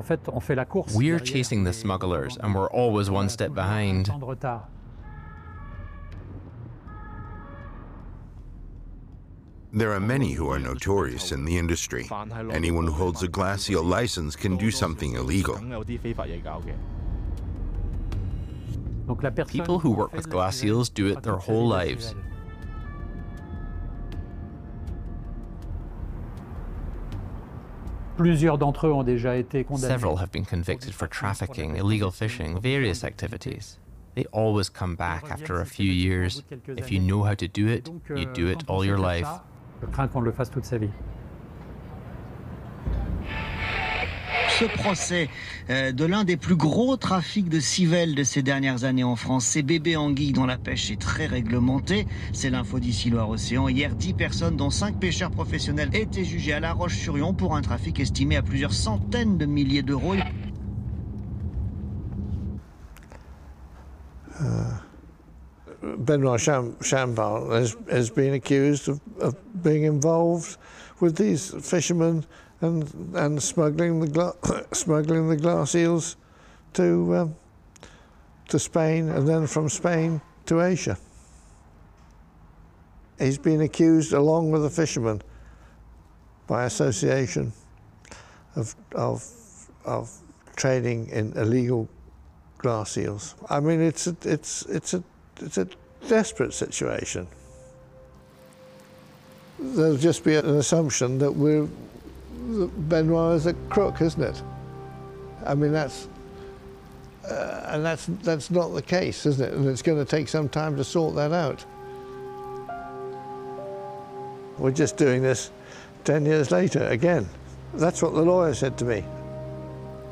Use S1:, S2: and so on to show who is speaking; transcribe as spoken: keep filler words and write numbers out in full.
S1: We're chasing the smugglers, and we're always one step behind.
S2: There are many who are notorious in the industry. Anyone who holds a glacial license can do something illegal.
S1: People who work with glacials do it their whole lives. Several have been convicted for trafficking, illegal fishing, various activities. They always come back after a few years. If you know how to do it, you do it all your life.
S3: Ce procès euh, de l'un des plus gros trafics de civelles de ces dernières années en France, c'est bébé anguille dont la pêche est très réglementée. C'est l'info d'ici Loire-Océan. Hier, dix personnes, dont cinq pêcheurs professionnels, étaient jugées à La Roche-sur-Yon pour un trafic estimé à plusieurs centaines de milliers d'euros.
S4: Uh, Benoit Cham Chambal has, has been accused of, of being involved with these fishermen and and smuggling the gla smuggling the glass eels to um, to Spain and then from Spain to Asia. He's been accused, along with the fishermen, by association, of of of trading in illegal glass eels. I mean, it's a, it's it's a it's a desperate situation. There'll just be an assumption that we're that Benoit is a crook, isn't it? I mean, that's uh, and that's that's not the case, isn't it? And it's going to take some time to sort that out. We're just doing this ten years later again. That's what the lawyer said to me.